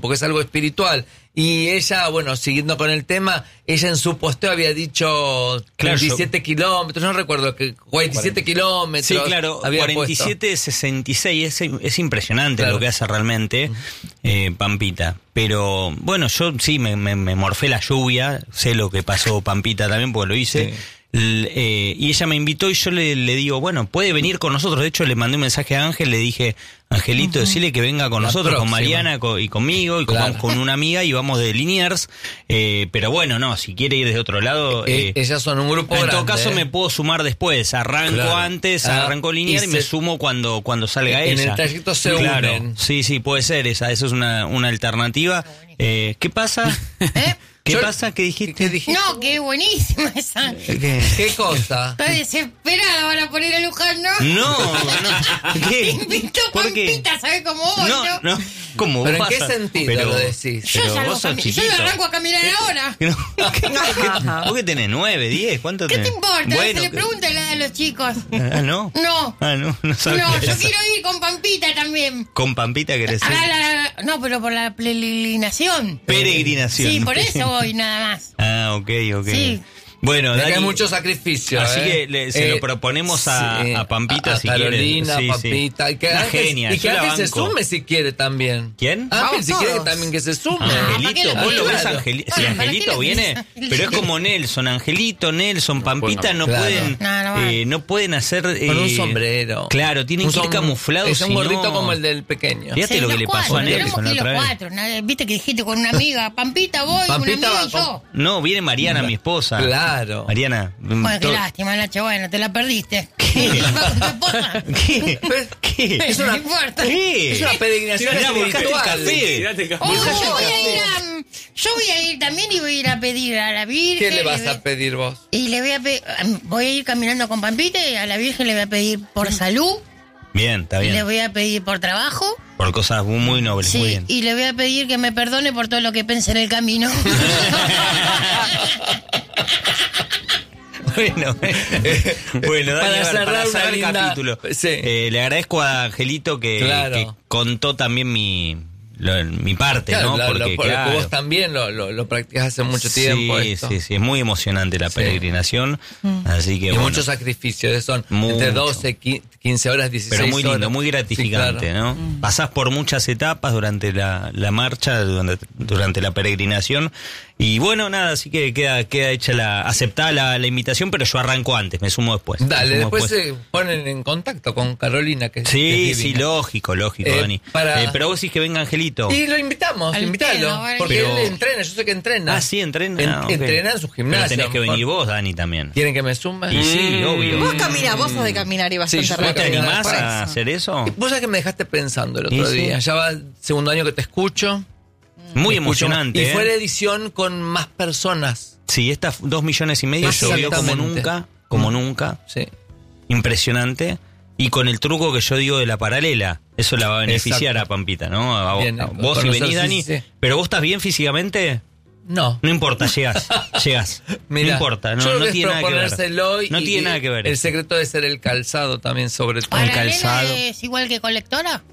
porque es algo espiritual. Y ella, bueno, siguiendo con el tema, ella en su posteo había dicho 47 kilómetros, no recuerdo, 47 kilómetros. Sí, claro, 47-66, es impresionante lo que hace realmente Pampita. Pero bueno, yo sí me morfé la lluvia, sé lo que pasó Pampita también porque lo hice. Sí. Y ella me invitó y yo le digo, bueno, puede venir con nosotros. De hecho, le mandé un mensaje a Ángel, le dije, Angelito, decirle que venga con nosotros, con Mariana y conmigo, y con una amiga, y vamos de Liniers. Pero bueno, no, si quiere ir de otro lado... ellas son un grupo grande. En todo caso, me puedo sumar después. Arranco antes, arranco Liniers y me sumo cuando salga ella. En el trayecto se unen. Sí, puede ser esa es una alternativa. ¿Qué pasa? ¿Qué pasa? ¿Qué dijiste? ¿Qué dijiste? No, qué buenísima esa. ¿Qué cosa? Estoy desesperada para poner a Luján, ¿no? No. ¿Qué? Te invitó Pampita, ¿sabes cómo vos? No. ¿Cómo? ¿Pero en qué sentido lo decís? Yo arranco a caminar ahora. ¿Vos que tenés 9, 10? ¿Cuánto tenés? ¿Qué te importa? Bueno, se le pregunta la edad a los chicos. ¿No? No. No sabía. No, yo quiero ir con Pampita también. ¿Con Pampita querés ir? No, pero por la peregrinación. Peregrinación. Sí, por eso voy nada más. Ok. Sí. Bueno, Dani, hay mucho sacrificio. Así que se lo proponemos a Pampita, si Carolina, quiere. Pampita. Sí. Una genia. Y que Ángel se sume si quiere también. ¿Quién? Ángel, si quiere también que se sume. Angelito, vos lo ves, si Angelito viene, pero es como Nelson, Angelito, Nelson, Pampita no pueden hacer... Con un sombrero. Claro, tienen que ir camuflados. Es un gorrito como el del pequeño. Fíjate lo que le pasó a Nelson la otra vez. Viste que dijiste con una amiga, Pampita, vos, una amiga y yo. No, viene Mariana, mi esposa. Claro. Mariana. Bueno, qué lástima, Nacho, bueno, te la perdiste. ¿Qué? Es una peregrinación espiritual. Yo voy a ir también y voy a ir a pedir a la Virgen. ¿Qué le vas a pedir vos? Y le voy a ir caminando con Pampita y a la Virgen le voy a pedir por salud. Bien, está bien. Le voy a pedir por trabajo. Por cosas muy nobles, sí, muy bien. Y le voy a pedir que me perdone por todo lo que pensé en el camino. Bueno, Dani, para cerrar el capítulo. Sí. Le agradezco a Angelito que contó también mi parte, ¿no? Porque vos también lo practicás hace mucho tiempo. Sí, es muy emocionante la peregrinación. Así que muchos sacrificios, son entre 12, 15 horas, 16 horas. Pero muy lindo, muy gratificante, ¿no? Pasás por muchas etapas durante la marcha, durante la peregrinación. Y bueno, nada, así que queda hecha aceptada la invitación, pero yo arranco antes, me sumo después. Dale, después se ponen en contacto con Carolina. Sí, lógico, Dani. Pero vos decís que venga Angelito. Y lo invitamos, invítalo. Porque él entrena, yo sé que entrena. Ah, sí, entrena. Entrena en su gimnasio. Pero tenés que venir vos, Dani, también. ¿Quieren que me sume? Y sí, obvio. Vos caminás, vos sos de caminar y bastante rápido. ¿Vos te animás a hacer eso? Vos sabés que me dejaste pensando el otro día. Ya va el segundo año que te escucho. Muy emocionante. Y fue la edición con más personas. Sí, estas 2,5 millones llovió como nunca. Sí. Impresionante. Y con el truco que yo digo de la paralela, eso la va a beneficiar a Pampita, ¿no? Bien, vos si venís, Dani, pero vos estás bien físicamente. No importa, llegás. Mirá, no importa, no tiene nada que ver. No tiene nada que ver. El secreto de ser el calzado también, sobre todo. ¿El calzado es igual que colectora?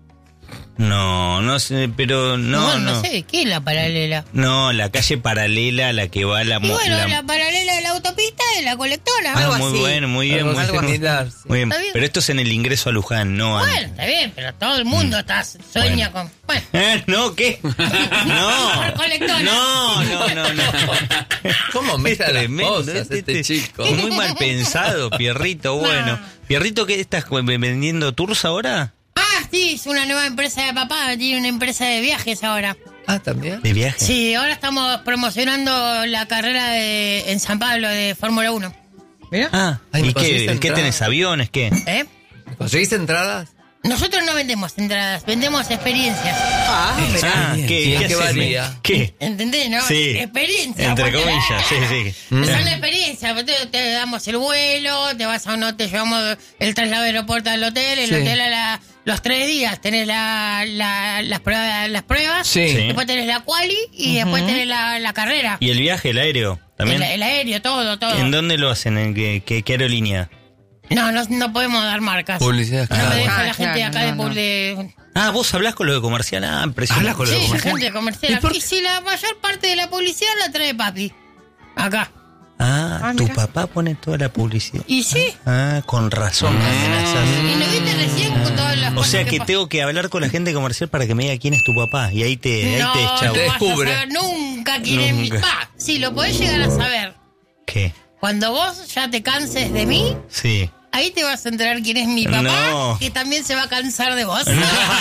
No sé, pero no sé, ¿qué es la paralela? No, la calle paralela, la que va a la... la paralela de la autopista es la colectora. Muy bueno, muy bien. Pero esto es en el ingreso a Luján, no Bueno, está bien, pero todo el mundo sueña con... Bueno. ¿No? ¿Qué? No. Colectora. No. ¿Cómo mezcla las cosas este chico? Muy mal pensado, Pierrito. Bueno. Pierrito, ¿qué estás vendiendo tours ahora? Sí, es una nueva empresa de papá, tiene una empresa de viajes ahora. ¿También? ¿De viajes? Sí, ahora estamos promocionando la carrera en San Pablo de Fórmula 1. ¿Mira? ¿Y qué tenés? ¿Aviones? ¿Qué? ¿Conseguiste entradas? Nosotros no vendemos entradas, vendemos experiencias. ¿Qué varía? ¿Qué? ¿Entendés, no? Sí. Experiencia. Entre comillas, sí. Es una experiencia, te damos el vuelo, te vas a un hotel, te llevamos el traslado del aeropuerto al hotel, el hotel los 3 días tenés las pruebas, después tenés la quali y después tenés la carrera. ¿Y el viaje, el aéreo? ¿También? El aéreo, todo. ¿En dónde lo hacen? ¿En qué aerolínea? No podemos dar marcas. Publicidad. No me deja la gente acá de publicidad. Vos hablás con lo de comercial. Impresionante. ¿Hablas con lo de Sí, comercial? gente de comercial. Y si la mayor parte de la publicidad la trae papi. Acá. Tu papá pone toda la publicidad. ¿Y sí? Con razón. Y no viste recién con todas las cosas. O sea que tengo que hablar con la gente comercial para que me diga quién es tu papá. Y ahí te chau. No descubre. Vas a saber nunca quién es mi papá. Sí, lo podés llegar a saber. ¿Qué? Cuando vos ya te canses de mí, sí, ahí te vas a enterar quién es mi papá, que también se va a cansar de vos.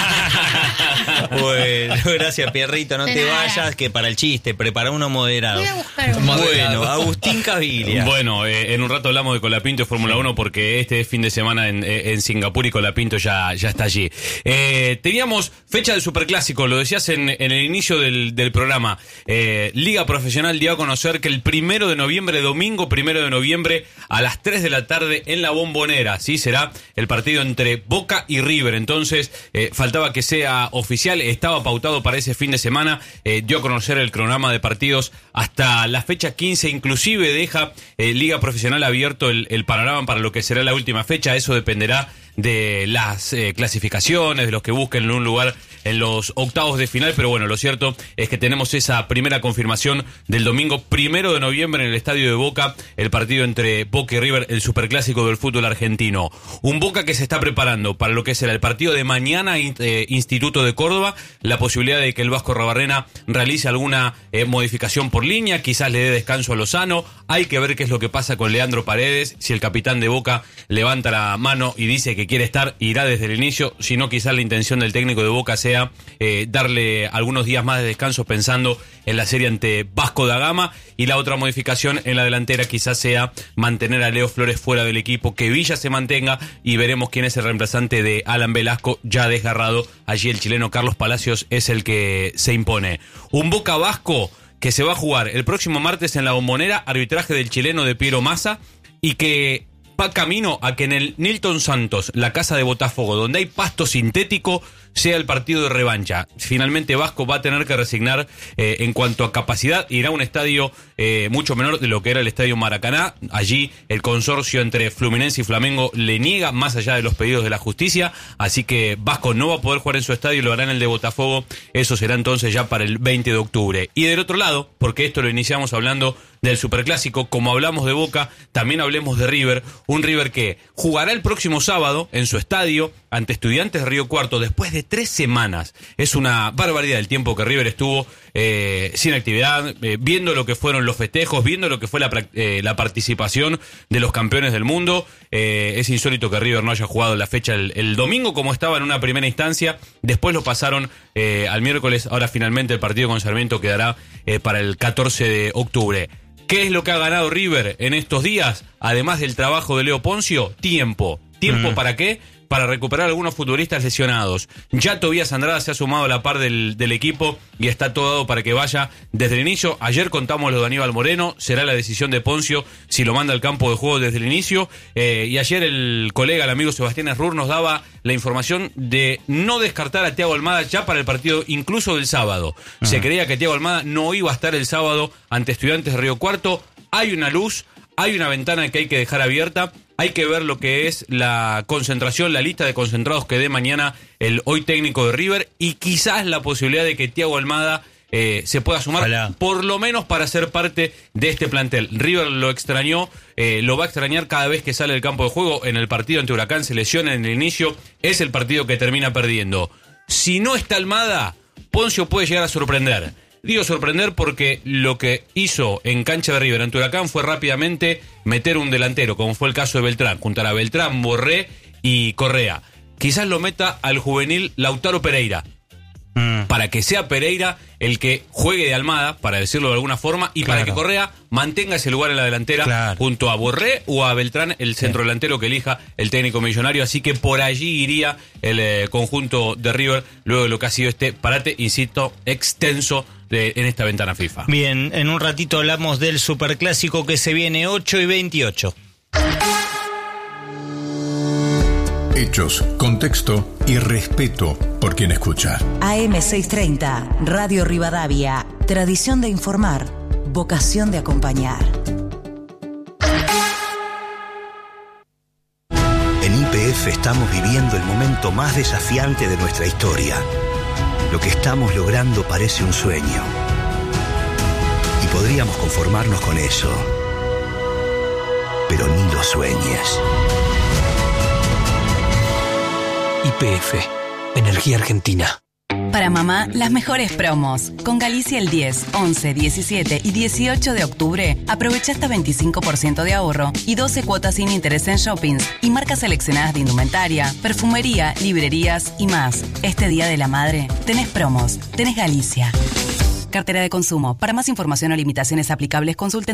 Bueno, gracias, Pierrito. No te vayas, que para el chiste, prepara uno moderado. Voy a buscar uno. Bueno, Agustín Caviglia. Bueno, en un rato hablamos de Colapinto y Fórmula 1 porque este fin de semana en Singapur y Colapinto ya está allí. Teníamos fecha del Superclásico, lo decías en el inicio del programa. Liga Profesional dio a conocer que el 1 de noviembre, domingo 1 de noviembre, a las 3 de la tarde en la Bombonera, ¿sí? Será el partido entre Boca y River. Entonces, faltaba que sea oficial, estaba pautado para ese fin de semana. Dio a conocer el cronograma de partidos hasta la fecha 15, inclusive deja Liga Profesional abierto el panorama para lo que será la última fecha. Eso dependerá de las clasificaciones, de los que busquen un lugar en los octavos de final, pero bueno, lo cierto es que tenemos esa primera confirmación del domingo 1 de noviembre en el estadio de Boca, el partido entre Boca y River, el superclásico del fútbol argentino. Un Boca que se está preparando para lo que será el partido de mañana, Instituto de Córdoba, la posibilidad de que el Vasco Rabarrena realice alguna modificación por línea, quizás le dé descanso a Lozano. Hay que ver qué es lo que pasa con Leandro Paredes, si el capitán de Boca levanta la mano y dice que quiere estar, irá desde el inicio, si no quizás la intención del técnico de Boca sea darle algunos días más de descanso pensando en la serie ante Vasco da Gama, y la otra modificación en la delantera quizás sea mantener a Leo Flores fuera del equipo, que Villa se mantenga y veremos quién es el reemplazante de Alan Velasco ya desgarrado. Allí el chileno Carlos Palacios es el que se impone. Un Boca Vasco que se va a jugar el próximo martes en la Bombonera, arbitraje del chileno de Piero Massa, y que va camino a que en el Nilton Santos, la casa de Botafogo, donde hay pasto sintético, sea el partido de revancha. Finalmente Vasco va a tener que resignar en cuanto a capacidad, irá a un estadio mucho menor de lo que era el estadio Maracaná. Allí el consorcio entre Fluminense y Flamengo le niega, más allá de los pedidos de la justicia, así que Vasco no va a poder jugar en su estadio y lo hará en el de Botafogo. Eso será entonces ya para el 20 de octubre. Y del otro lado, porque esto lo iniciamos hablando del Superclásico, como hablamos de Boca, también hablemos de River, un River que jugará el próximo sábado en su estadio ante Estudiantes de Río Cuarto después de 3 semanas. Es una barbaridad el tiempo que River estuvo sin actividad, viendo lo que fueron los festejos, viendo lo que fue la participación de los campeones del mundo. Es insólito que River no haya jugado la fecha el domingo como estaba en una primera instancia, después lo pasaron al miércoles, ahora finalmente el partido con Sarmiento quedará para el 14 de octubre. ¿Qué es lo que ha ganado River en estos días? Además del trabajo de Leo Poncio, tiempo. ¿Tiempo para qué? Para recuperar a algunos futbolistas lesionados. Ya Tobías Andrada se ha sumado a la par del equipo y está todo dado para que vaya desde el inicio. Ayer contamos lo de Aníbal Moreno, será la decisión de Poncio si lo manda al campo de juego desde el inicio. Y ayer el colega, el amigo Sebastián Esrur, nos daba la información de no descartar a Thiago Almada ya para el partido incluso del sábado. Se creía que Thiago Almada no iba a estar el sábado ante Estudiantes de Río Cuarto. Hay una luz, hay una ventana que hay que dejar abierta. Hay que ver lo que es la concentración, la lista de concentrados que dé mañana el hoy técnico de River, y quizás la posibilidad de que Thiago Almada se pueda sumar, por lo menos para ser parte de este plantel. River lo extrañó, lo va a extrañar cada vez que sale del campo de juego. En el partido ante Huracán se lesiona en el inicio, es el partido que termina perdiendo. Si no está Almada, Poncio puede llegar a sorprender. Digo sorprender porque lo que hizo en cancha de River ante Huracán fue rápidamente meter un delantero, como fue el caso de Beltrán, juntar a Beltrán, Borré y Correa. Quizás lo meta al juvenil Lautaro Pereira, para que sea Pereira el que juegue de Almada, para decirlo de alguna forma, y para que Correa mantenga ese lugar en la delantera junto a Borré o a Beltrán, el centro delantero que elija el técnico millonario. Así que por allí iría el conjunto de River luego de lo que ha sido este parate, insisto, extenso en esta ventana FIFA. Bien, en un ratito hablamos del Superclásico que se viene 8:28. Hechos, contexto y respeto por quien escucha. AM630, Radio Rivadavia. Tradición de informar, vocación de acompañar. IPF estamos viviendo el momento más desafiante de nuestra historia. Lo que estamos logrando parece un sueño. Y podríamos conformarnos con eso. Pero ni lo sueñes. YPF, Energía Argentina. Para mamá, las mejores promos. Con Galicia el 10, 11, 17 y 18 de octubre, aprovecha hasta 25% de ahorro y 12 cuotas sin interés en shoppings y marcas seleccionadas de indumentaria, perfumería, librerías y más. Este Día de la Madre, tenés promos, tenés Galicia. Cartera de consumo. Para más información o limitaciones aplicables, consulten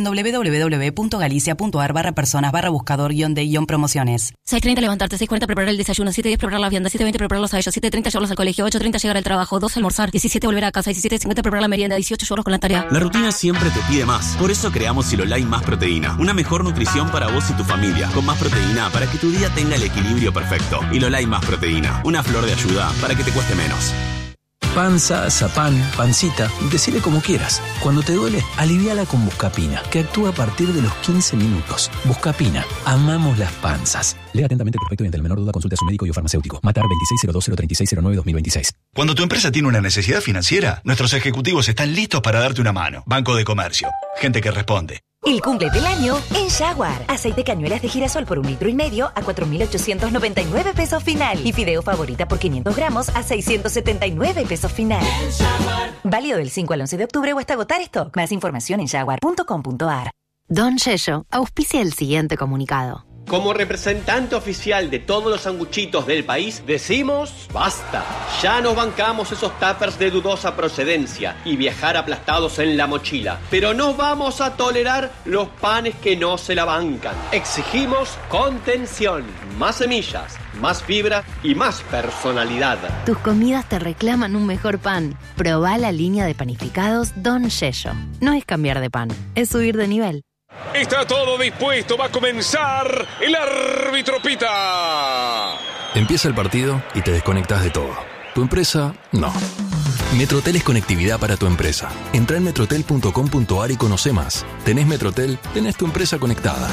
www.galicia.ar/personas/buscador-de-promociones. 6:30 levantarte, 6:40 preparar el desayuno, 7:10 preparar la vianda, 7:20 prepararlos a ellos, 7:30 llevarlos al colegio, 8:30 llegar al trabajo, 12 almorzar, 17 volver a casa, 17:50 preparar la merienda, 18 llevarlos con la tarea. La rutina siempre te pide más. Por eso creamos Silolai Más Proteína. Una mejor nutrición para vos y tu familia. Con más proteína para que tu día tenga el equilibrio perfecto. Silolai Más Proteína. Una flor de ayuda para que te cueste menos. Panza, zapán, pancita, decile como quieras. Cuando te duele, aliviala con Buscapina, que actúa a partir de los 15 minutos. Buscapina, amamos las panzas. Lea atentamente el prospecto y ante la menor duda consulte a su médico y o farmacéutico. Matar 2602-03609-2026. Cuando tu empresa tiene una necesidad financiera, nuestros ejecutivos están listos para darte una mano. Banco de Comercio, gente que responde. El cumple del año en Jaguar. Aceite cañuelas de girasol por 1,5 litros a 4.899 pesos final. Y fideo favorita por 500 gramos a 679 pesos final. Válido del 5 al 11 de octubre o hasta agotar stock. Más información en jaguar.com.ar. Don Yello auspicia el siguiente comunicado. Como representante oficial de todos los sanguchitos del país, decimos basta. Ya nos bancamos esos tuppers de dudosa procedencia y viajar aplastados en la mochila. Pero no vamos a tolerar los panes que no se la bancan. Exigimos contención, más semillas, más fibra y más personalidad. Tus comidas te reclaman un mejor pan. Probá la línea de panificados Don Yello. No es cambiar de pan, es subir de nivel. Está todo dispuesto, va a comenzar. El árbitro pita. Empieza el partido y te desconectas de todo. ¿Tu empresa? No. Metrotel es conectividad para tu empresa. Entrá en metrotel.com.ar y conoce más. ¿Tenés Metrotel? Tenés tu empresa conectada.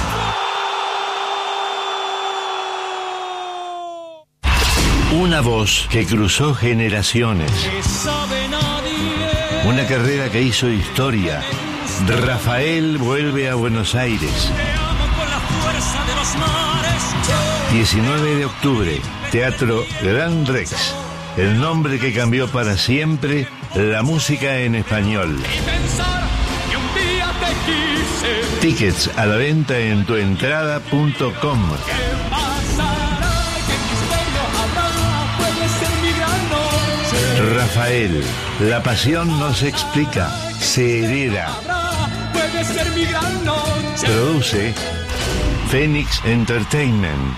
Una voz que cruzó generaciones. Una carrera que hizo historia. Rafael vuelve a Buenos Aires. 19 de octubre, Teatro Gran Rex. El nombre que cambió para siempre la música en español. Tickets a la venta en tuentrada.com. Rafael, la pasión no se explica, se hereda. Produce Phoenix Entertainment.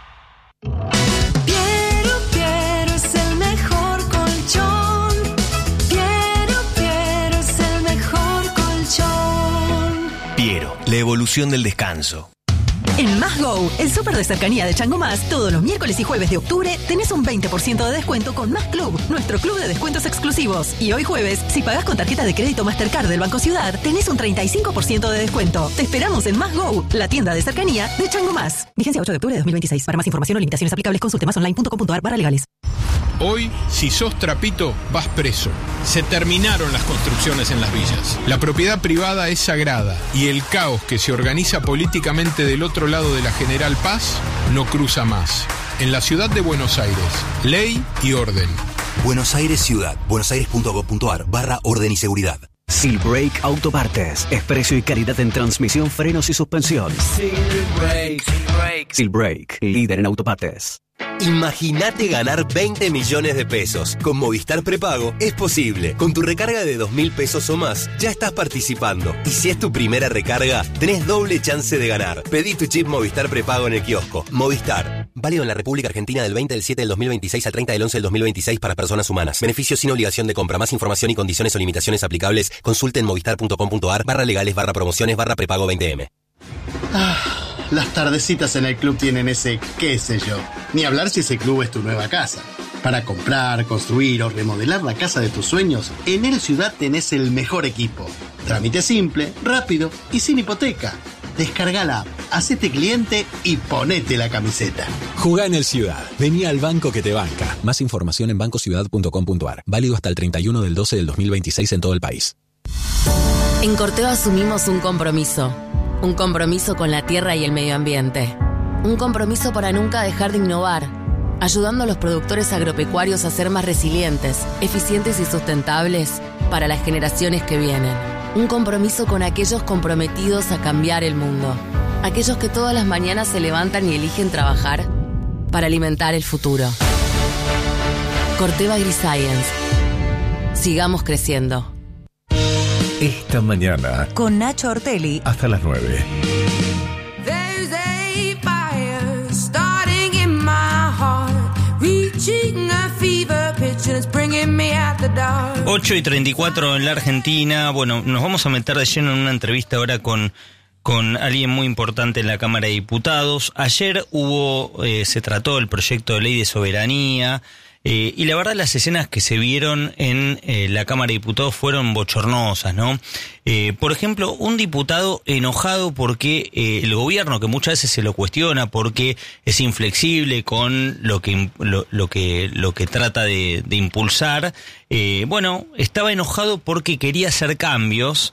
Piero es el mejor colchón. Piero es el mejor colchón. Piero, la evolución del descanso. En Más Go, el súper de cercanía de Chango Más, todos los miércoles y jueves de octubre tenés un 20% de descuento con Más Club, nuestro club de descuentos exclusivos. Y hoy jueves, si pagás con tarjeta de crédito Mastercard del Banco Ciudad, tenés un 35% de descuento. Te esperamos en Más Go, la tienda de cercanía de Chango Más. Vigencia 8 de octubre de 2026. Para más información o limitaciones aplicables, consulte masonline.com.ar/legales. Hoy, si sos trapito, vas preso. Se terminaron las construcciones en las villas. La propiedad privada es sagrada y el caos que se organiza políticamente del otro lado de la General Paz no cruza más. En la ciudad de Buenos Aires, ley y orden. Buenos Aires Ciudad. buenosaires.gov.ar/orden y seguridad. Silbrake Autopartes. Es precio y calidad en transmisión, frenos y suspensión. Silbrake, líder en autopartes. Imagínate ganar 20 millones de pesos. Con Movistar Prepago es posible. Con tu recarga de 2.000 pesos o más, ya estás participando. Y si es tu primera recarga, tenés doble chance de ganar. Pedí tu chip Movistar Prepago en el kiosco. Movistar. Válido en la República Argentina del 20 del 7 del 2026 al 30 del 11 del 2026 para personas humanas. Beneficio sin obligación de compra. Más información y condiciones o limitaciones aplicables, consulte en movistar.com.ar/legales/prepago 20M. Las tardecitas en el club tienen ese qué sé yo. Ni hablar si ese club es tu nueva casa. Para comprar, construir o remodelar la casa de tus sueños, en El Ciudad tenés el mejor equipo. Trámite simple, rápido y sin hipoteca. Descarga la app, hacete cliente y ponete la camiseta. Jugá en el Ciudad. Vení al banco que te banca. Más información en bancociudad.com.ar. Válido hasta el 31 del 12 del 2026 en todo el país. En Corteva asumimos un compromiso. Un compromiso con la tierra y el medio ambiente. Un compromiso para nunca dejar de innovar, ayudando a los productores agropecuarios a ser más resilientes, eficientes y sustentables para las generaciones que vienen. Un compromiso con aquellos comprometidos a cambiar el mundo. Aquellos que todas las mañanas se levantan y eligen trabajar para alimentar el futuro. Corteva AgriScience. Sigamos creciendo. Esta mañana. Con Nacho Ortelli. Hasta las 9. 8:34 en la Argentina. Bueno, nos vamos a meter de lleno en una entrevista ahora con alguien muy importante en la Cámara de Diputados. Ayer se trató el proyecto de ley de soberanía. Y la verdad las escenas que se vieron en la Cámara de Diputados fueron bochornosas, ¿no? Por ejemplo, un diputado enojado porque el gobierno, que muchas veces se lo cuestiona porque es inflexible con lo que trata de impulsar, estaba enojado porque quería hacer cambios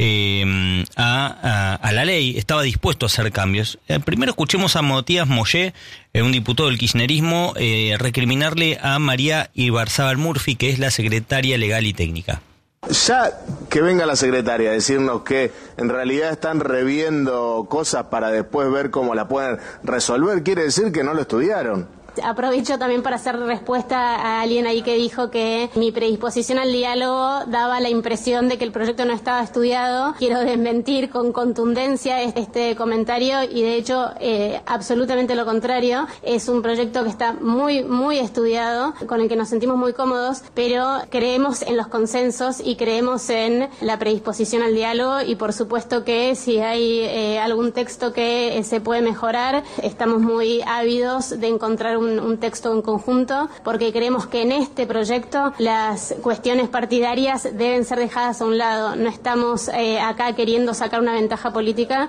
a la ley, estaba dispuesto a hacer cambios. Primero escuchemos a Matías Mollé, un diputado del kirchnerismo, recriminarle a María Ibarzábal Murphy, que es la secretaria legal y técnica. Ya que venga la secretaria a decirnos que en realidad están reviendo cosas para después ver cómo la pueden resolver, quiere decir que no lo estudiaron. Aprovecho también para hacer respuesta a alguien ahí que dijo que mi predisposición al diálogo daba la impresión de que el proyecto no estaba estudiado. Quiero desmentir con contundencia este comentario y de hecho absolutamente lo contrario. Es un proyecto que está muy, muy estudiado, con el que nos sentimos muy cómodos, pero creemos en los consensos y creemos en la predisposición al diálogo y por supuesto que si hay algún texto que se puede mejorar, estamos muy ávidos de encontrar un texto en conjunto, porque creemos que en este proyecto las cuestiones partidarias deben ser dejadas a un lado. No estamos acá queriendo sacar una ventaja política.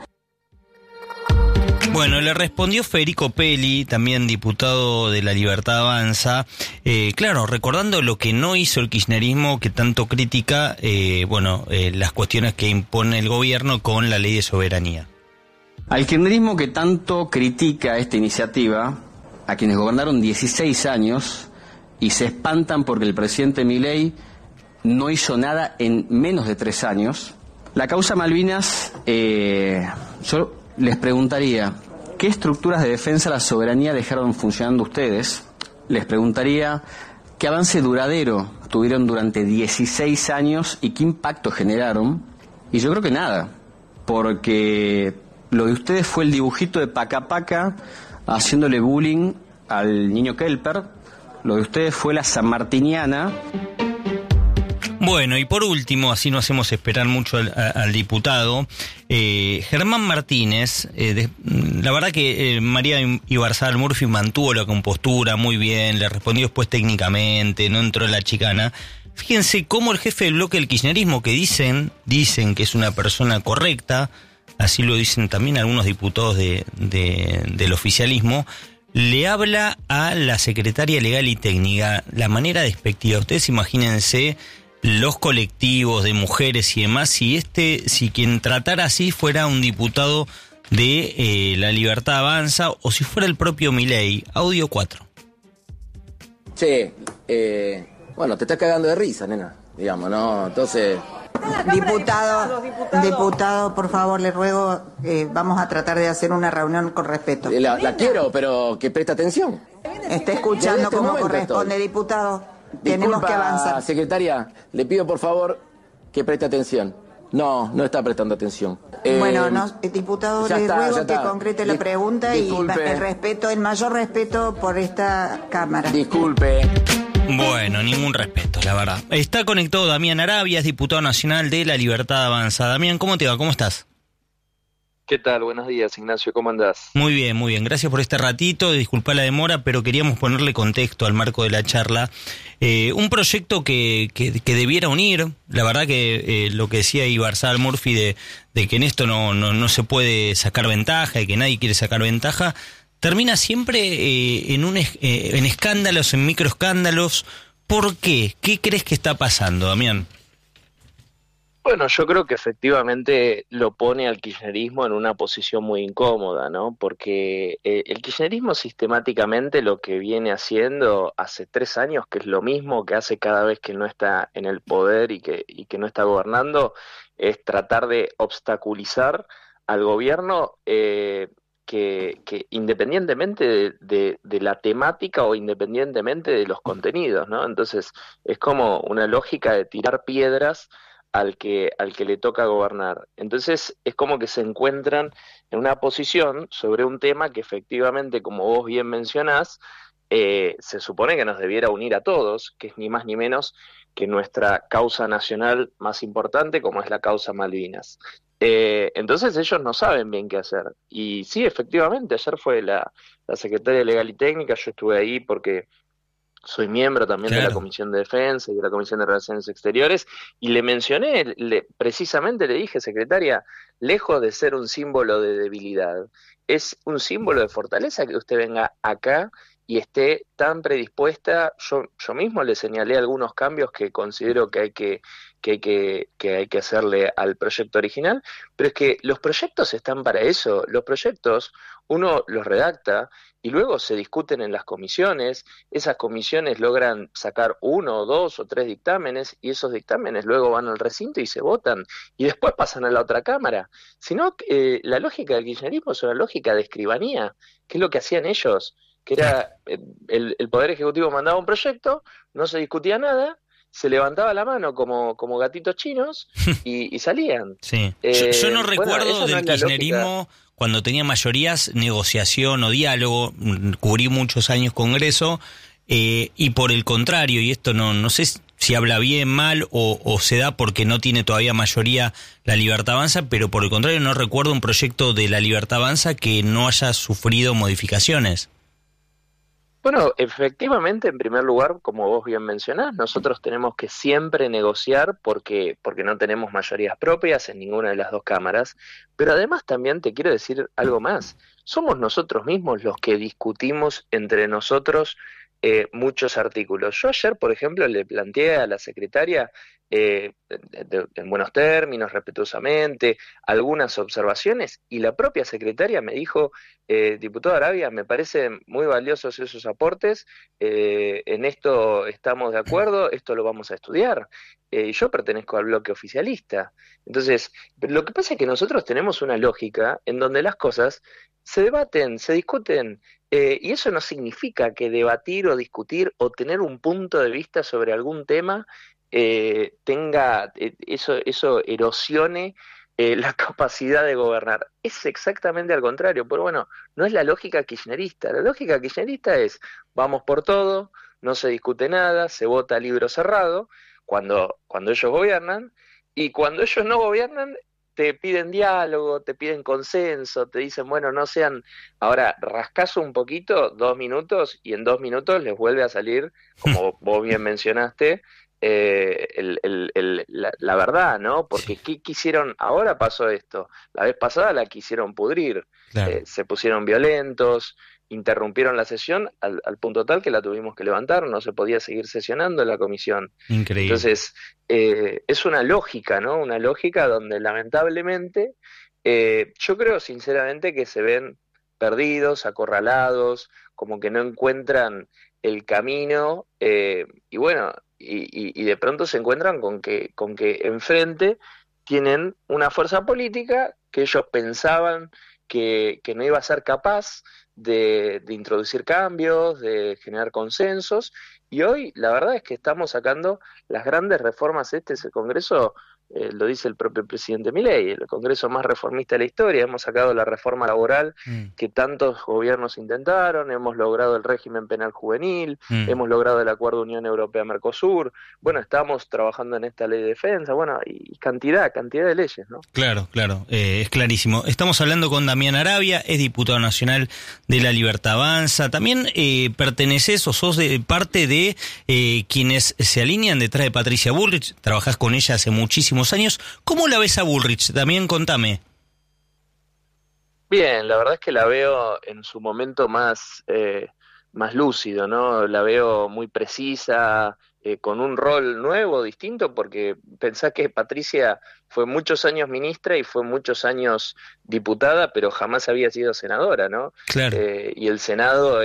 Bueno, le respondió Federico Pelli, también diputado de La Libertad Avanza, claro, recordando lo que no hizo el kirchnerismo, que tanto critica, las cuestiones que impone el gobierno con la ley de soberanía. Al kirchnerismo que tanto critica esta iniciativa, a quienes gobernaron 16 años y se espantan porque el presidente Milei no hizo nada en menos de 3 años. La causa Malvinas, yo les preguntaría, ¿qué estructuras de defensa de la soberanía dejaron funcionando ustedes? Les preguntaría, ¿qué avance duradero tuvieron durante 16 años y qué impacto generaron? Y yo creo que nada, porque lo de ustedes fue el dibujito de Paca Paca haciéndole bullying al niño Kelper. Lo de ustedes fue la sanmartiniana. Bueno, y por último, así no hacemos esperar mucho al diputado, Germán Martínez, la verdad que María Ibarzábal Murphy mantuvo la compostura muy bien, le respondió después técnicamente, no entró en la chicana. Fíjense cómo el jefe del bloque del kirchnerismo, que dicen que es una persona correcta, así lo dicen también algunos diputados del oficialismo, le habla a la secretaria legal y técnica, la manera despectiva. Ustedes imagínense los colectivos de mujeres y demás, si quien tratara así fuera un diputado de La Libertad Avanza o si fuera el propio Milei. Audio 4. Che, bueno, te estás cagando de risa, nena, digamos, ¿no? Entonces... Diputado, por favor, le ruego, vamos a tratar de hacer una reunión con respeto. La quiero, pero que preste atención. Está escuchando como corresponde, diputado. Tenemos que avanzar. Secretaria, le pido por favor que preste atención. No está prestando atención. Diputado, le ruego que concrete la pregunta disculpe. Y el mayor respeto por esta Cámara. Disculpe. Bueno, ningún respeto, la verdad. Está conectado Damián Arabia, es diputado nacional de La Libertad Avanza. Damián, ¿cómo te va? ¿Cómo estás? ¿Qué tal? Buenos días, Ignacio, ¿cómo andás? Muy bien, muy bien. Gracias por este ratito. Disculpa la demora, pero queríamos ponerle contexto al marco de la charla. Un proyecto que debiera unir, la verdad que lo que decía Ibarzabal Murphy de que en esto no se puede sacar ventaja y que nadie quiere sacar ventaja, termina siempre en escándalos, en microescándalos. ¿Por qué? ¿Qué crees que está pasando, Damián? Bueno, yo creo que efectivamente lo pone al kirchnerismo en una posición muy incómoda, ¿no? Porque el kirchnerismo sistemáticamente lo que viene haciendo hace 3 años, que es lo mismo que hace cada vez que no está en el poder y que no está gobernando, es tratar de obstaculizar al gobierno que independientemente de la temática o independientemente de los contenidos, ¿no? Entonces es como una lógica de tirar piedras al que le toca gobernar. Entonces es como que se encuentran en una posición sobre un tema que efectivamente, como vos bien mencionás, se supone que nos debiera unir a todos, que es ni más ni menos que nuestra causa nacional más importante, como es la causa Malvinas. Entonces ellos no saben bien qué hacer. Y sí, efectivamente, ayer fue la secretaria de Legal y Técnica, yo estuve ahí porque soy miembro también de la Comisión de Defensa y de la Comisión de Relaciones Exteriores, y le mencioné, precisamente le dije, secretaria, lejos de ser un símbolo de debilidad, es un símbolo de fortaleza que usted venga acá y esté tan predispuesta. Yo mismo le señalé algunos cambios que considero que hay que hacerle al proyecto original, pero es que los proyectos están para eso. Los proyectos uno los redacta y luego se discuten en las comisiones. Esas comisiones logran sacar 1, 2 o 3 dictámenes, y esos dictámenes luego van al recinto y se votan y después pasan a la otra cámara. Sino la lógica del kirchnerismo es una lógica de escribanía, que es lo que hacían ellos, que era el Poder Ejecutivo mandaba un proyecto, no se discutía nada, se levantaba la mano como gatitos chinos y salían. Sí. Yo no recuerdo del kirchnerismo cuando tenía mayorías, negociación o diálogo. Cubrí muchos años Congreso, y por el contrario, y esto no sé si habla bien, mal o se da porque no tiene todavía mayoría la Libertad Avanza, pero por el contrario no recuerdo un proyecto de la Libertad Avanza que no haya sufrido modificaciones. Bueno, efectivamente, en primer lugar, como vos bien mencionás, nosotros tenemos que siempre negociar porque no tenemos mayorías propias en ninguna de las dos cámaras, pero además también te quiero decir algo más. Somos nosotros mismos los que discutimos entre nosotros muchos artículos. Yo ayer, por ejemplo, le planteé a la secretaria en buenos términos, respetuosamente, algunas observaciones, y la propia secretaria me dijo, diputado Arabia, me parecen muy valiosos esos aportes, en esto estamos de acuerdo, esto lo vamos a estudiar. Yo pertenezco al bloque oficialista. Entonces, lo que pasa es que nosotros tenemos una lógica en donde las cosas se debaten, se discuten, y eso no significa que debatir o discutir o tener un punto de vista sobre algún tema eso erosione la capacidad de gobernar. Es exactamente al contrario, pero bueno, no es la lógica kirchnerista. La lógica kirchnerista es, vamos por todo, no se discute nada, se vota a libro cerrado, cuando ellos gobiernan, y cuando ellos no gobiernan, te piden diálogo, te piden consenso, te dicen, bueno, no sean, ahora rascás un poquito, 2 minutos, y en 2 minutos les vuelve a salir, como vos bien mencionaste, la verdad, ¿no? Porque ¿qué quisieron? Ahora pasó esto, la vez pasada la quisieron pudrir, claro. Se pusieron violentos, interrumpieron la sesión al punto tal que la tuvimos que levantar, no se podía seguir sesionando en la comisión. Increíble. Entonces, es una lógica, ¿no? Una lógica donde lamentablemente yo creo sinceramente que se ven perdidos, acorralados, como que no encuentran el camino, y bueno, y de pronto se encuentran con que enfrente tienen una fuerza política que ellos pensaban que no iba a ser capaz de introducir cambios, de generar consensos, y hoy la verdad es que estamos sacando las grandes reformas. Este es el Congreso lo dice el propio presidente Milei, el Congreso más reformista de la historia. Hemos sacado la reforma laboral que tantos gobiernos intentaron, hemos logrado el régimen penal juvenil, hemos logrado el acuerdo Unión Europea-Mercosur, bueno, estamos trabajando en esta ley de defensa, bueno, y cantidad de leyes, ¿no? Claro, es clarísimo. Estamos hablando con Damián Arabia, es diputado nacional de La Libertad Avanza, también perteneces o sos parte de quienes se alinean detrás de Patricia Bullrich, trabajás con ella hace muchísimos años. ¿Cómo la ves a Bullrich? También contame. Bien, la verdad es que la veo en su momento más lúcido, ¿no? La veo muy precisa, con un rol nuevo, distinto, porque pensá que Patricia fue muchos años ministra y fue muchos años diputada, pero jamás había sido senadora, ¿no? Claro. Y el Senado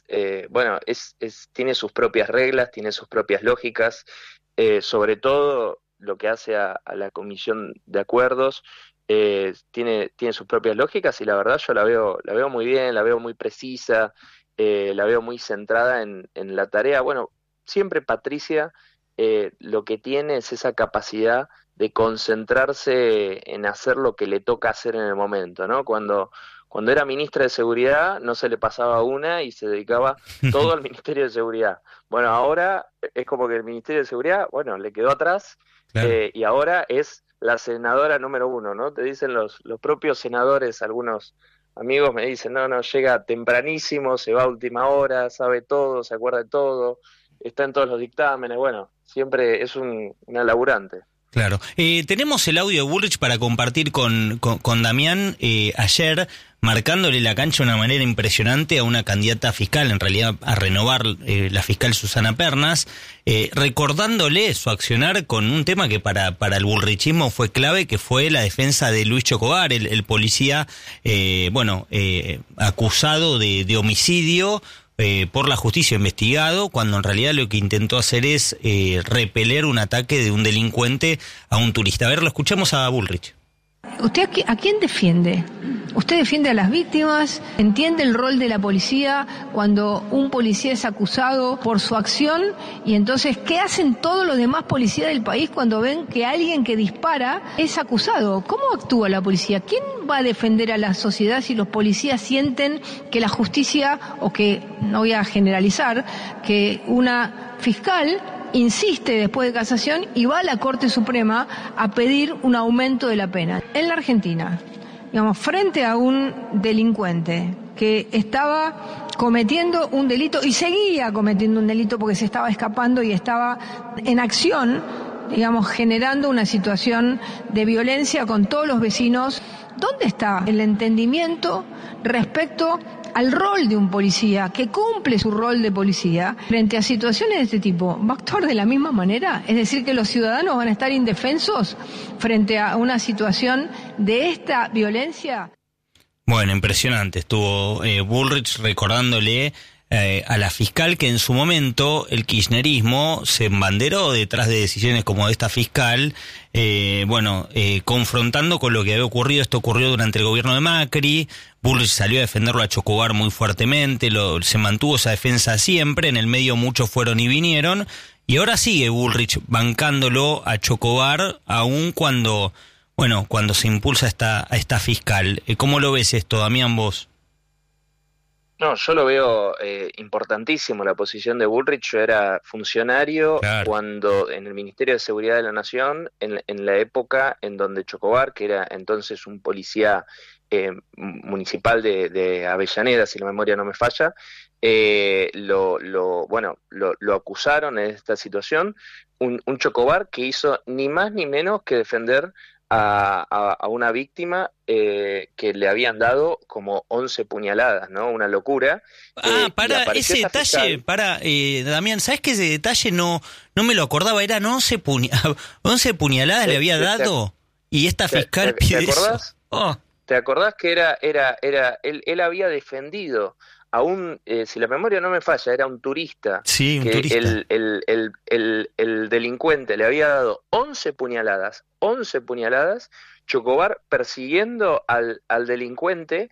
tiene sus propias reglas, tiene sus propias lógicas, sobre todo lo que hace a la Comisión de Acuerdos, tiene sus propias lógicas, y la verdad yo la veo muy bien, la veo muy precisa, la veo muy centrada en la tarea. Bueno, siempre Patricia lo que tiene es esa capacidad de concentrarse en hacer lo que le toca hacer en el momento, ¿no? Cuando era ministra de Seguridad no se le pasaba una y se dedicaba todo al Ministerio de Seguridad. Bueno, ahora es como que el Ministerio de Seguridad, bueno, le quedó atrás, claro. Y ahora es la senadora número 1, ¿no? Te dicen los propios senadores, algunos amigos me dicen, no, llega tempranísimo, se va a última hora, sabe todo, se acuerda de todo, está en todos los dictámenes, bueno, siempre es una laburante. Claro. Tenemos el audio de Bullrich para compartir con Damián, ayer marcándole la cancha de una manera impresionante a una candidata fiscal, en realidad a renovar la fiscal Susana Pernas, recordándole su accionar con un tema que para el bullrichismo fue clave, que fue la defensa de Luis Chocobar, el policía acusado de homicidio por la justicia, investigado, cuando en realidad lo que intentó hacer es repeler un ataque de un delincuente a un turista. A ver, lo escuchamos a Bullrich. ¿Usted a quién defiende? ¿Usted defiende a las víctimas? ¿Entiende el rol de la policía cuando un policía es acusado por su acción? Y entonces, ¿qué hacen todos los demás policías del país cuando ven que alguien que dispara es acusado? ¿Cómo actúa la policía? ¿Quién va a defender a la sociedad si los policías sienten que la justicia, o que, no voy a generalizar, que una fiscal insiste después de casación y va a la Corte Suprema a pedir un aumento de la pena? En la Argentina, digamos, frente a un delincuente que estaba cometiendo un delito y seguía cometiendo un delito porque se estaba escapando y estaba en acción, digamos, generando una situación de violencia con todos los vecinos, ¿dónde está el entendimiento respecto al rol de un policía que cumple su rol de policía frente a situaciones de este tipo? ¿Va a actuar de la misma manera? Es decir, que los ciudadanos van a estar indefensos frente a una situación de esta violencia. Bueno, impresionante. Estuvo Bullrich recordándole a la fiscal que en su momento el kirchnerismo se embanderó detrás de decisiones como esta fiscal, confrontando con lo que había ocurrido. Esto ocurrió durante el gobierno de Macri. Bullrich salió a defenderlo a Chocobar muy fuertemente, se mantuvo esa defensa siempre, en el medio muchos fueron y vinieron, y ahora sigue Bullrich bancándolo a Chocobar, aun cuando se impulsa a esta fiscal. ¿Cómo lo ves esto, Damián, vos? No, yo lo veo importantísimo la posición de Bullrich. Yo era funcionario cuando en el Ministerio de Seguridad de la Nación, en la época en donde Chocobar, que era entonces un policía municipal de Avellaneda, si la memoria no me falla, lo acusaron en esta situación, un Chocobar que hizo ni más ni menos que defender a una víctima que le habían dado como 11 puñaladas, ¿no? Una locura. Para ese detalle, Damián, ¿sabes que ese detalle no me lo acordaba? Eran 11 puñaladas le había dado, y esta fiscal pide eso. ¿Te acordás que él había defendido a un, si la memoria no me falla, era un turista, sí, un que turista. El delincuente le había dado 11 puñaladas, Chocobar persiguiendo al delincuente,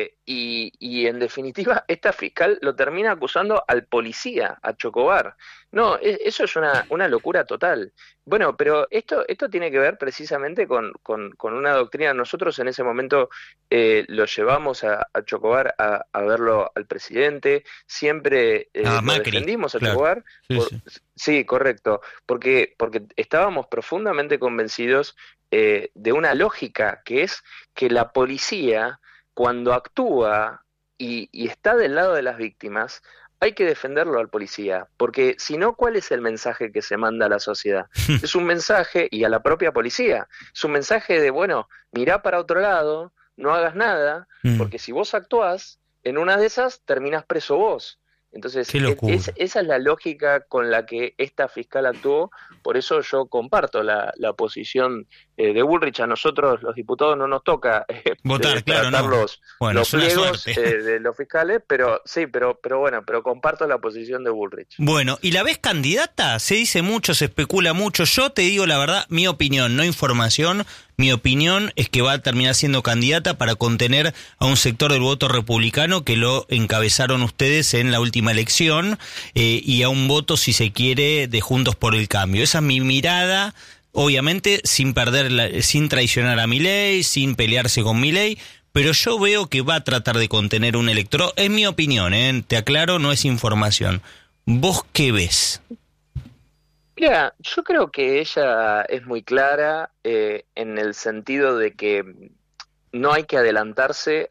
y en definitiva esta fiscal lo termina acusando al policía, a Chocobar. No, eso es una locura total. Bueno, pero esto tiene que ver precisamente con una doctrina. Nosotros en ese momento lo llevamos a Chocobar a verlo al presidente, siempre lo defendimos a Chocobar. Sí, correcto, porque estábamos profundamente convencidos de una lógica, que es que la policía, cuando actúa y está del lado de las víctimas, hay que defenderlo al policía, porque si no, ¿cuál es el mensaje que se manda a la sociedad? Es un mensaje, y a la propia policía, es un mensaje de, bueno, mirá para otro lado, no hagas nada, porque si vos actuás, en una de esas terminás preso vos. Entonces, esa es la lógica con la que esta fiscal actuó. Por eso yo comparto la posición de Bullrich. A nosotros, los diputados, no nos toca votar, tratar los pliegos de los fiscales, pero comparto la posición de Bullrich. Bueno, ¿y la ves candidata? Se dice mucho, se especula mucho. Yo te digo la verdad, mi opinión, no información. Mi opinión es que va a terminar siendo candidata para contener a un sector del voto republicano que lo encabezaron ustedes en la última elección, y a un voto, si se quiere, de Juntos por el Cambio. Esa es mi mirada, obviamente sin traicionar a Milei, sin pelearse con Milei, pero yo veo que va a tratar de contener un electorado. Es mi opinión, te aclaro, no es información. ¿Vos qué ves? Mira, yo creo que ella es muy clara en el sentido de que no hay que adelantarse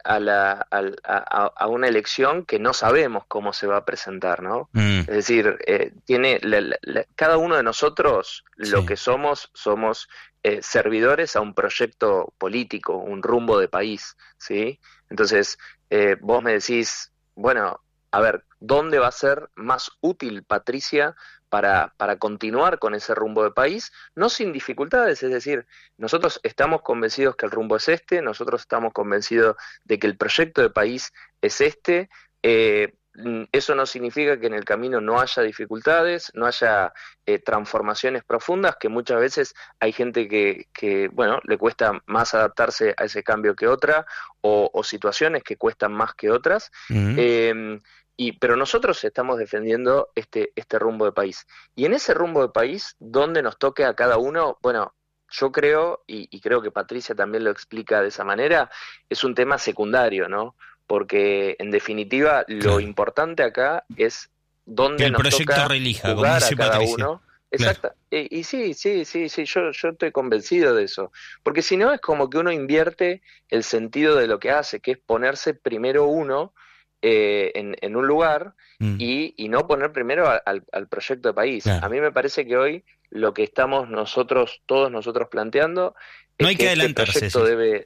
a una elección que no sabemos cómo se va a presentar, ¿no? Es decir, tiene cada uno de nosotros lo que somos servidores a un proyecto político, un rumbo de país, ¿sí? Entonces, vos me decís, bueno, a ver, ¿dónde va a ser más útil Patricia para continuar con ese rumbo de país? No sin dificultades, es decir, nosotros estamos convencidos que el rumbo es este, nosotros estamos convencidos de que el proyecto de país es este. Eso no significa que en el camino no haya dificultades, no haya transformaciones profundas, que muchas veces hay gente que le cuesta más adaptarse a ese cambio que otra, o situaciones que cuestan más que otras. Pero nosotros estamos defendiendo este rumbo de país. Y en ese rumbo de país, donde nos toque a cada uno, bueno, yo creo, y creo que Patricia también lo explica de esa manera, es un tema secundario, ¿no? Porque, en definitiva, lo importante acá es dónde nos toca jugar a cada uno. Exacto. Y sí, yo estoy convencido de eso. Porque si no, es como que uno invierte el sentido de lo que hace, que es ponerse primero uno en un lugar y no poner primero al proyecto de país. A mí me parece que hoy lo que estamos todos nosotros planteando es que este proyecto debe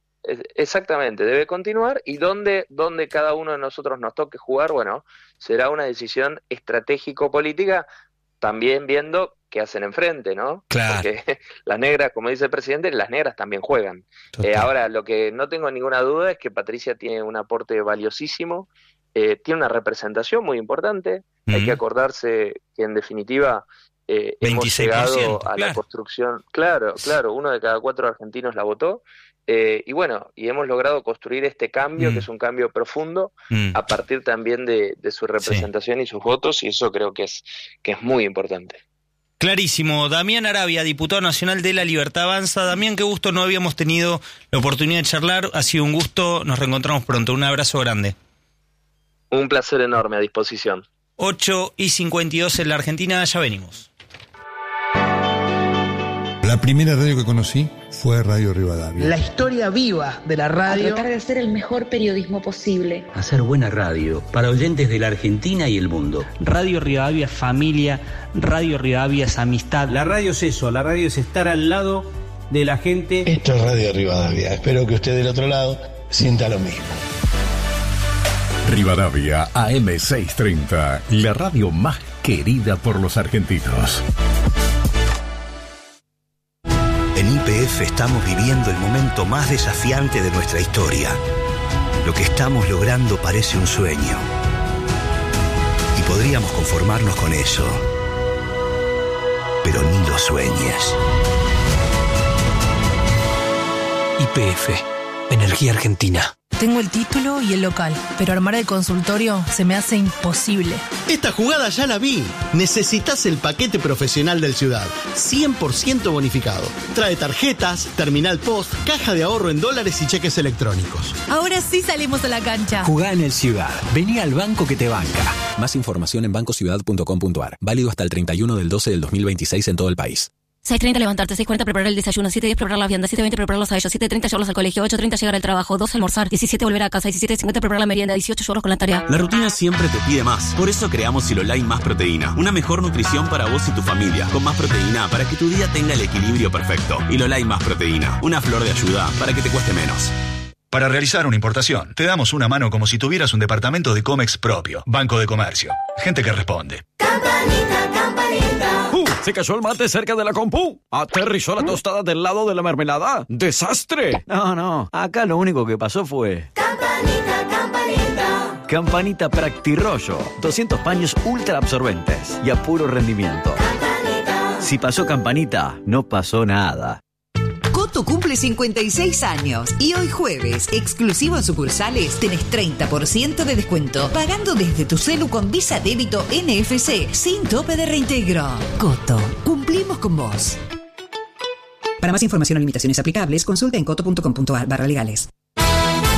continuar, y donde cada uno de nosotros nos toque jugar, bueno, será una decisión estratégico-política, también viendo qué hacen enfrente, ¿no? Claro. Porque las negras, como dice el presidente, las negras también juegan. Ahora, lo que no tengo ninguna duda es que Patricia tiene un aporte valiosísimo, tiene una representación muy importante. Hay que acordarse que, en definitiva, hemos llegado a la construcción. Claro, 1 de cada 4 argentinos la votó. Y hemos logrado construir este cambio, que es un cambio profundo, a partir también de su representación y sus votos, y eso creo que es muy importante. Clarísimo. Damián Arabia, diputado nacional de La Libertad Avanza. Damián, qué gusto, no habíamos tenido la oportunidad de charlar, ha sido un gusto, nos reencontramos pronto, un abrazo grande. Un placer enorme, a disposición. 8:52 en la Argentina, ya venimos. La primera radio que conocí fue Radio Rivadavia. La historia viva de la radio. A tratar de hacer el mejor periodismo posible. Hacer buena radio para oyentes de la Argentina y el mundo. Radio Rivadavia es familia, Radio Rivadavia es amistad. La radio es eso, la radio es estar al lado de la gente. Esto es Radio Rivadavia, espero que usted del otro lado sienta lo mismo. Rivadavia AM630, la radio más querida por los argentinos. En YPF estamos viviendo el momento más desafiante de nuestra historia. Lo que estamos logrando parece un sueño. Y podríamos conformarnos con eso. Pero ni lo sueñes. YPF, Energía Argentina. Tengo el título y el local, pero armar el consultorio se me hace imposible. Esta jugada ya la vi. Necesitas el paquete profesional del Ciudad, 100% bonificado. Trae tarjetas, terminal post, caja de ahorro en dólares y cheques electrónicos. Ahora sí salimos a la cancha. Jugá en el Ciudad. Vení al banco que te banca. Más información en bancociudad.com.ar. Válido hasta el 31 del 12 del 2026 en todo el país. 6:30 levantarte, 6:40 preparar el desayuno, 7:10 preparar la vianda, 7:20 prepararlos a ellos, 7:30 llevarlos al colegio, 8:30 llegar al trabajo, 12 almorzar, 17 volver a casa, 17:50 preparar la merienda, 18 llevarlos con la tarea. La rutina siempre te pide más. Por eso creamos Silolai Más Proteína. Una mejor nutrición para vos y tu familia. Con más proteína para que tu día tenga el equilibrio perfecto. Silolai Más Proteína. Una flor de ayuda para que te cueste menos. Para realizar una importación, te damos una mano como si tuvieras un departamento de Comex propio. Banco de Comercio. Gente que responde. Campanita, campanita. Se cayó el mate cerca de la compu. Aterrizó la tostada del lado de la mermelada. ¡Desastre! No. Acá lo único que pasó fue... Campanita, campanita. Campanita Practirollo. 200 paños ultra absorbentes y a puro rendimiento. Campanita. Si pasó Campanita, no pasó nada. Coto cumple 56 años y hoy jueves, exclusivo en sucursales, tenés 30% de descuento pagando desde tu celu con Visa Débito NFC sin tope de reintegro. Coto, cumplimos con vos. Para más información o limitaciones aplicables, consulta en coto.com.ar/legales.